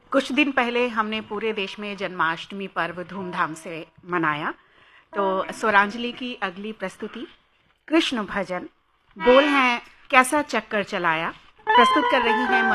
कुछ दिन पहले हमने पूरे देश में जन्माष्टमी पर्व धूमधाम से मनाया। तो स्वरांजलि की अगली प्रस्तुति कृष्ण भजन बोल हैं कैसा चक्कर चलाया प्रस्तुत कर रही हैं